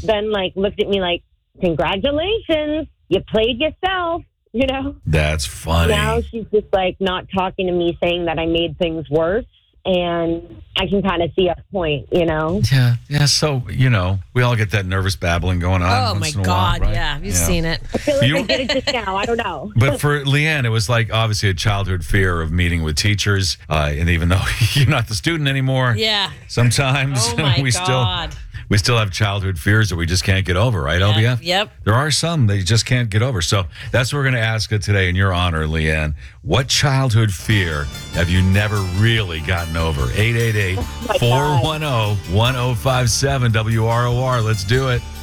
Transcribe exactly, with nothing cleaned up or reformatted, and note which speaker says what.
Speaker 1: then like looked at me like, congratulations, you played yourself, you know?
Speaker 2: That's funny.
Speaker 1: Now she's just like not talking to me, saying that I made things worse. And I can kind of see a point, you know?
Speaker 2: Yeah, yeah. So, you know, we all get that nervous babbling going on.
Speaker 3: Oh,
Speaker 2: once
Speaker 3: my
Speaker 2: in a
Speaker 3: God.
Speaker 2: while, right?
Speaker 3: Yeah, you've
Speaker 2: Yeah.
Speaker 3: seen it.
Speaker 1: I feel like
Speaker 2: You-
Speaker 1: I did it just now. I don't know.
Speaker 2: But for Leanne, it was like obviously a childhood fear of meeting with teachers. Uh, and even though you're not the student anymore,
Speaker 3: Yeah.
Speaker 2: sometimes
Speaker 3: Oh, my
Speaker 2: we
Speaker 3: God.
Speaker 2: still we still have childhood fears that we just can't get over, right, L B F?
Speaker 3: Yep.
Speaker 2: There are some that you just can't get over. So that's what we're going to ask you today in your honor, Leanne. What childhood fear have you never really gotten over? eight eight eight, four one zero, one zero five seven W R O R. Let's do it.